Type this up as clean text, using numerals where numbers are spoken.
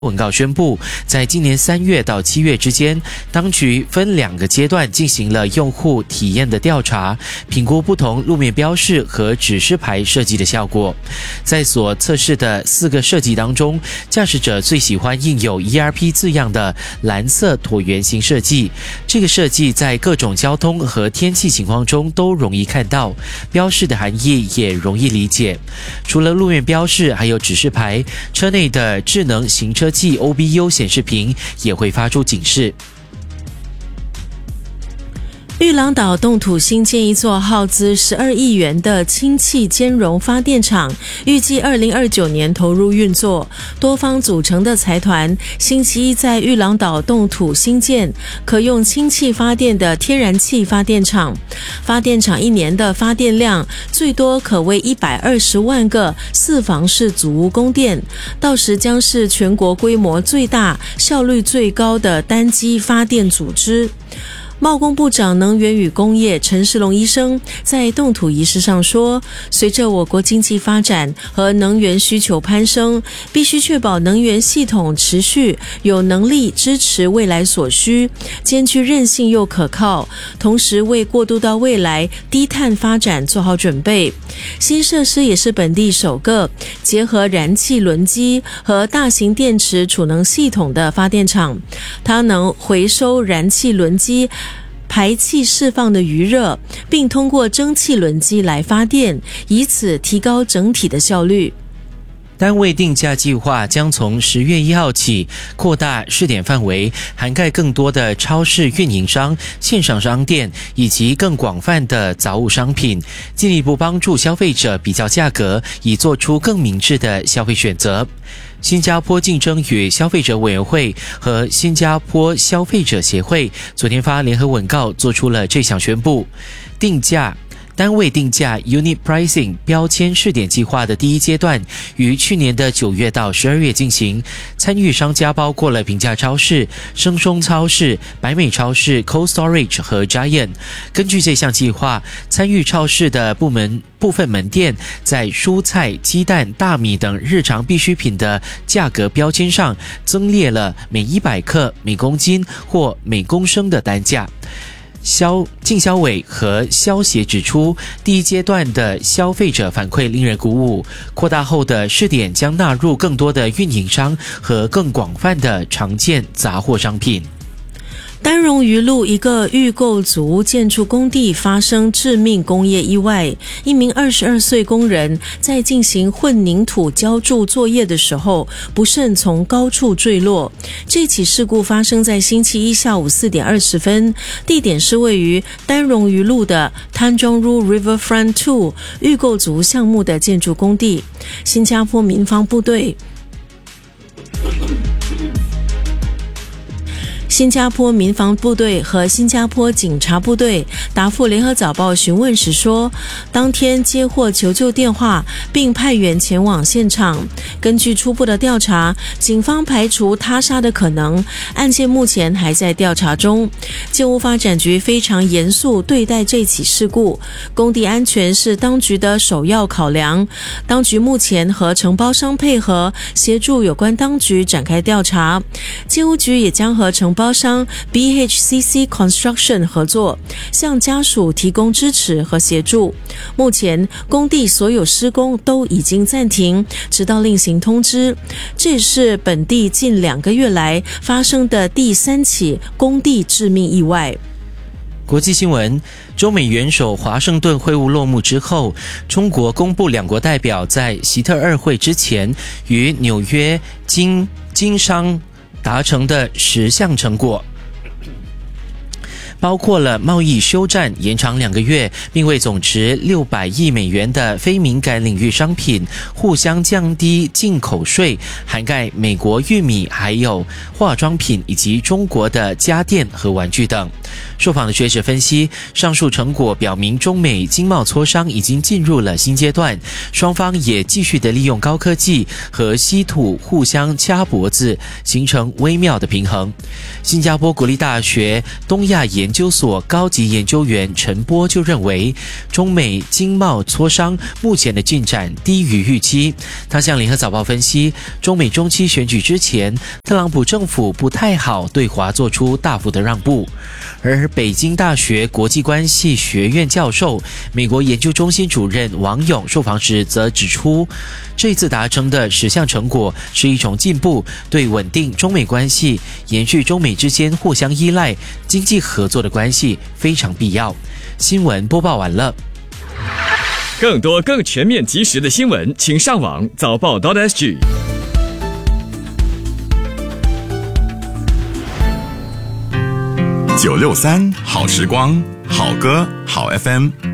文告宣布，在今年3月到7月之间，当局分2个阶段进行了用户体验的调查，评估不同路面标示和指示牌设计的效果。在所测试的4个设计当中，驾驶者最喜欢印有 ERP 字样的蓝色椭圆形设计。这个设计在各种交通和天气情况中都容易看到，标示的含义也容易理解。除了路面标示，还有指示牌，车内的智能行车器 OBU 显示屏也会发出警示。 玉郎岛冻土新建一座耗资12亿元的氢气兼容发电厂，预计2029年投入运作。多方组成的财团星期一在玉郎岛冻土新建可用氢气发电的天然气发电厂。发电厂1年的发电量最多可为120万个4房式组屋供电，到时将是全国规模最大、效率最高的单机发电组织。贸工部长能源与工业陈时龙医生在冻土仪式上说，随着我国经济发展和能源需求攀升，必须确保能源系统持续有能力支持未来所需，兼具韧性又可靠，同时为过渡到未来低碳发展做好准备。新设施也是本地首个结合燃气轮机和大型电池储能系统的发电厂，它能回收燃气轮机排气释放的余热，并通过蒸汽轮机来发电，以此提高整体的效率。 单位定价计划将从10月1号起扩大试点范围，涵盖更多的超市运营商、线上商店以及更广泛的杂物商品，进一步帮助消费者比较价格，以做出更明智的消费选择。新加坡竞争与消费者委员会和新加坡消费者协会昨天发联合文告，做出了这项宣布。单位定价 Unit Pricing 标签试点计划的第一阶段于去年的9月到12月进行，参与商家包括了平价超市、生松超市、百美超市、Cold Storage 和 Giant。 根据这项计划，参与超市的部分门店在蔬菜、鸡蛋、大米等日常必需品的价格标签上增列了每100克、每公斤或每公升的单价。竞销委和消协指出，第一阶段的消费者反馈令人鼓舞，扩大后的试点将纳入更多的运营商和更广泛的常见杂货商品。 丹荣渔路一个预购组屋建筑工地发生致命工业意外，一名22岁工人在进行混凝土浇筑作业的时候不慎从高处坠落。这起事故发生在星期一下午4点20分，地点是位于丹荣渔路的 Tanjong Rhu Riverfront 2 预购组屋项目的建筑工地。新加坡民防部队和新加坡警察部队答复联合早报询问时说，当天接获求救电话并派员前往现场。根据初步的调查，警方排除他杀的可能，案件目前还在调查中。建物发展局非常严肃对待这起事故，工地安全是当局的首要考量。当局目前和承包商配合，协助有关当局展开调查。建物局也将和承包商 BHCC Construction 合作，向家属提供支持和协助。目前工地所有施工都已经暂停，直到另行通知。这是本地近2个月来发生的第3起工地致命意外。 国际新闻，中美元首华盛顿会晤落幕之后，中国公布2国代表在习特2会之前与纽约经商达成的10项成果，包括了贸易休战延长2个月，并为总值600亿美元的非敏感领域商品互相降低进口税，涵盖美国玉米、还有化妆品以及中国的家电和玩具等。受访的学者分析，上述成果表明中美经贸磋商已经进入了新阶段，双方也继续的利用高科技和稀土互相掐脖子，形成微妙的平衡。新加坡国立大学东亚研研究所高级研究员陈波就认为，中美经贸磋商目前的进展低于预期。他向联合早报分析，中美中期选举之前，特朗普政府不太好对华做出大幅的让步。而北京大学国际关系学院教授、美国研究中心主任王勇受访时则指出，这次达成的10项成果是一种进步，对稳定中美关系、延续中美之间互相依赖、经济合作的关系非常必要。新闻播报完了。 更多更全面及时的新闻，请上网早报.sg。 963好时光，好歌好 FM。